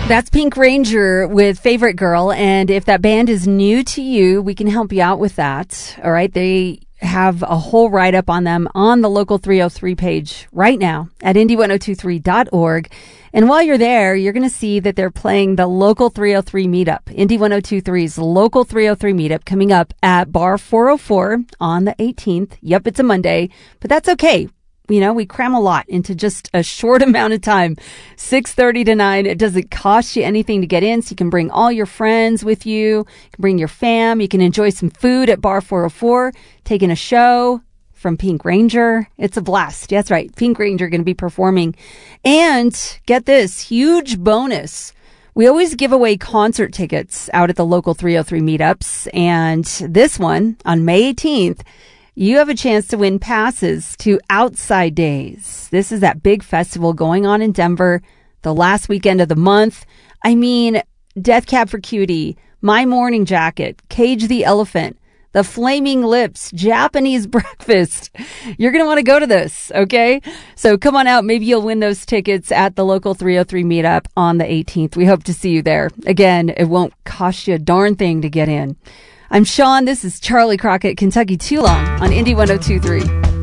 That's Pink Ranger with Favorite Girl. And if that band is new to you, we can help you out with that. All right. They have a whole write-up on them on the Local 303 page right now at indy1023.org. And while you're there, you're going to see that they're playing the Local 303 meetup, Indy 1023's Local 303 meetup coming up at Bar 404 on the 18th. Yep, it's a Monday, but that's okay. You know, we cram a lot into just a short amount of time, 6:30 to 9. It doesn't cost you anything to get in, so you can bring all your friends with you. You can bring your fam. You can enjoy some food at Bar 404, taking a show from Pink Ranger. It's a blast. That's right. Pink Ranger going to be performing. And get this, huge bonus. We always give away concert tickets out at the Local 303 meetups. And this one, on May 18th, you have a chance to win passes to Outside Days. This is that big festival going on in Denver the last weekend of the month. I mean, Death Cab for Cutie, My Morning Jacket, Cage the Elephant, The Flaming Lips, Japanese Breakfast. You're going to want to go to this, okay? So come on out. Maybe you'll win those tickets at the Local 303 meetup on the 18th. We hope to see you there. Again, it won't cost you a darn thing to get in. I'm Sean. This is Charlie Crockett, Kentucky Too Long on Indy 1023.